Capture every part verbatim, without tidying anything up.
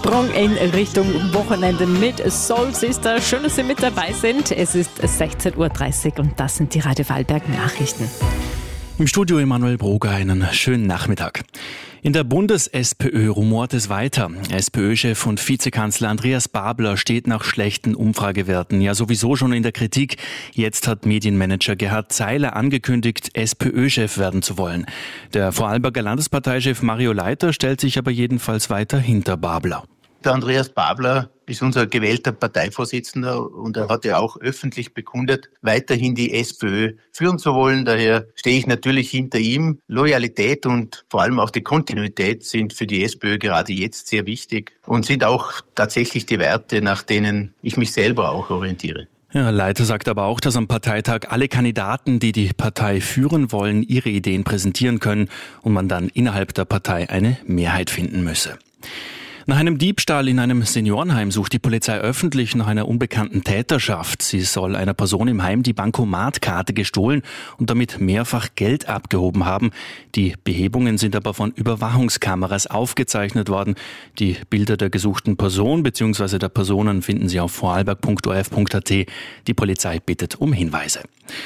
Sprung in Richtung Wochenende mit Soul Sister. Schön, dass Sie mit dabei sind. Es ist sechzehn Uhr dreißig und das sind die Radio Vorarlberg Nachrichten. Im Studio Emanuel Broger, einen schönen Nachmittag. In der Bundes-SPÖ rumort es weiter. SPÖ-Chef und Vizekanzler Andreas Babler steht nach schlechten Umfragewerten ja sowieso schon in der Kritik. Jetzt hat Medienmanager Gerhard Zeiler angekündigt, SPÖ-Chef werden zu wollen. Der Vorarlberger Landesparteichef Mario Leiter stellt sich aber jedenfalls weiter hinter Babler. Der Andreas Babler ist unser gewählter Parteivorsitzender und er hat ja auch öffentlich bekundet, weiterhin die SPÖ führen zu wollen. Daher stehe ich natürlich hinter ihm. Loyalität und vor allem auch die Kontinuität sind für die SPÖ gerade jetzt sehr wichtig und sind auch tatsächlich die Werte, nach denen ich mich selber auch orientiere. Ja, Leiter sagt aber auch, dass am Parteitag alle Kandidaten, die die Partei führen wollen, ihre Ideen präsentieren können und man dann innerhalb der Partei eine Mehrheit finden müsse. Nach einem Diebstahl in einem Seniorenheim sucht die Polizei öffentlich nach einer unbekannten Täterschaft. Sie soll einer Person im Heim die Bankomatkarte gestohlen und damit mehrfach Geld abgehoben haben. Die Behebungen sind aber von Überwachungskameras aufgezeichnet worden. Die Bilder der gesuchten Person bzw. der Personen finden Sie auf vorarlberg punkt o r f punkt a t. Die Polizei bittet um Hinweise.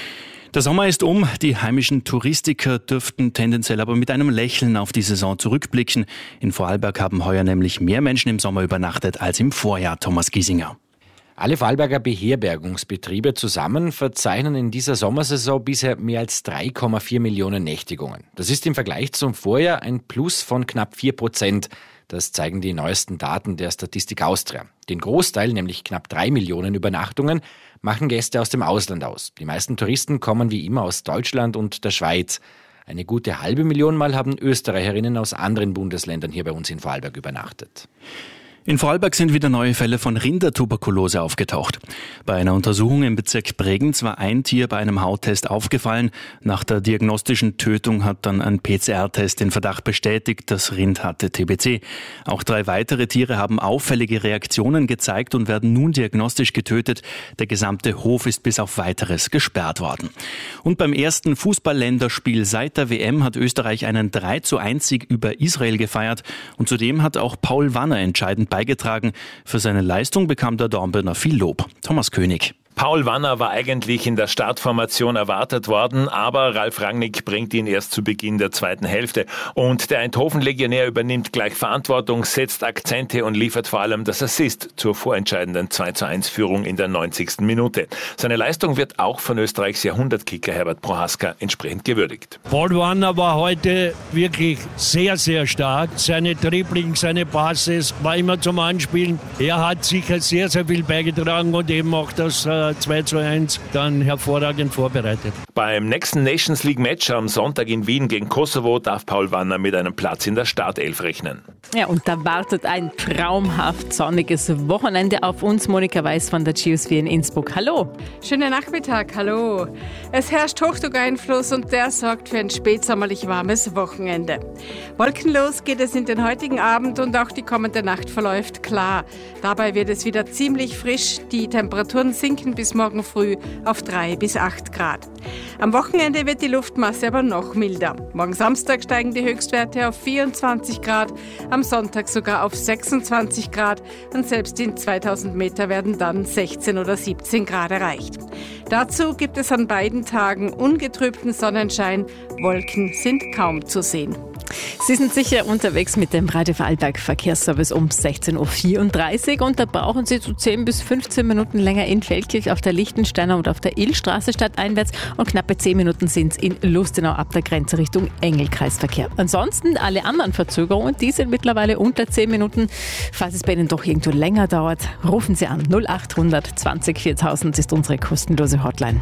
Der Sommer ist um, die heimischen Touristiker dürften tendenziell aber mit einem Lächeln auf die Saison zurückblicken. In Vorarlberg haben heuer nämlich mehr Menschen im Sommer übernachtet als im Vorjahr. Thomas Giesinger. Alle Vorarlberger Beherbergungsbetriebe zusammen verzeichnen in dieser Sommersaison bisher mehr als drei Komma vier Millionen Nächtigungen. Das ist im Vergleich zum Vorjahr ein Plus von knapp vier Prozent. Das zeigen die neuesten Daten der Statistik Austria. Den Großteil, nämlich knapp drei Millionen Übernachtungen, machen Gäste aus dem Ausland aus. Die meisten Touristen kommen wie immer aus Deutschland und der Schweiz. Eine gute halbe Million Mal haben Österreicherinnen aus anderen Bundesländern hier bei uns in Vorarlberg übernachtet. In Vorarlberg sind wieder neue Fälle von Rindertuberkulose aufgetaucht. Bei einer Untersuchung im Bezirk Bregenz war ein Tier bei einem Hauttest aufgefallen. Nach der diagnostischen Tötung hat dann ein P C R-Test den Verdacht bestätigt, das Rind hatte T B C. Auch drei weitere Tiere haben auffällige Reaktionen gezeigt und werden nun diagnostisch getötet. Der gesamte Hof ist bis auf Weiteres gesperrt worden. Und beim ersten Fußball-Länderspiel seit der W M hat Österreich einen drei zu eins Sieg über Israel gefeiert. Und zudem hat auch Paul Wanner entscheidend beigetragen. Für seine Leistung bekam der Dornbirner viel Lob. Thomas König. Paul Wanner war eigentlich in der Startformation erwartet worden, aber Ralf Rangnick bringt ihn erst zu Beginn der zweiten Hälfte. Und der Eindhoven-Legionär übernimmt gleich Verantwortung, setzt Akzente und liefert vor allem das Assist zur vorentscheidenden zwei zu eins Führung in der neunzigsten Minute. Seine Leistung wird auch von Österreichs Jahrhundertkicker Herbert Prohaska entsprechend gewürdigt. Paul Wanner war heute wirklich sehr, sehr stark. Seine Dribblings, seine Passes war immer zum Anspielen. Er hat sicher sehr, sehr viel beigetragen und eben auch das äh, zwei zu eins dann hervorragend vorbereitet. Beim nächsten Nations League Match am Sonntag in Wien gegen Kosovo darf Paul Wanner mit einem Platz in der Startelf rechnen. Ja, und da wartet ein traumhaft sonniges Wochenende auf uns. Monika Weiß von der Geosphere in Innsbruck. Hallo. Schönen Nachmittag, hallo. Es herrscht Hochdruckeinfluss und der sorgt für ein spätsommerlich warmes Wochenende. Wolkenlos geht es in den heutigen Abend und auch die kommende Nacht verläuft klar. Dabei wird es wieder ziemlich frisch. Die Temperaturen sinken bis morgen früh auf drei bis acht Grad. Am Wochenende wird die Luftmasse aber noch milder. Morgen Samstag steigen die Höchstwerte auf vierundzwanzig Grad, am Sonntag sogar auf sechsundzwanzig Grad und selbst in zweitausend Meter werden dann sechzehn oder siebzehn Grad erreicht. Dazu gibt es an beiden Tagen ungetrübten Sonnenschein. Wolken sind kaum zu sehen. Sie sind sicher unterwegs mit dem Radio Vorarlberg Verkehrsservice um sechzehn Uhr vierunddreißig und da brauchen Sie so zehn bis fünfzehn Minuten länger in Feldkirch auf der Lichtensteiner und auf der Illstraße stadteinwärts und knappe zehn Minuten sind es in Lustenau ab der Grenze Richtung Engelkreisverkehr. Ansonsten alle anderen Verzögerungen, die sind mittlerweile unter zehn Minuten. Falls es bei Ihnen doch irgendwo länger dauert, rufen Sie an. null acht hundert zwanzig viertausend ist unsere kostenlose Hotline.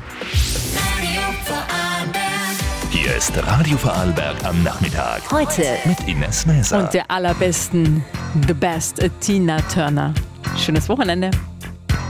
Hier ist Radio Vorarlberg am Nachmittag. Heute mit Ines Mäser. Und der allerbesten, the best, Tina Turner. Schönes Wochenende.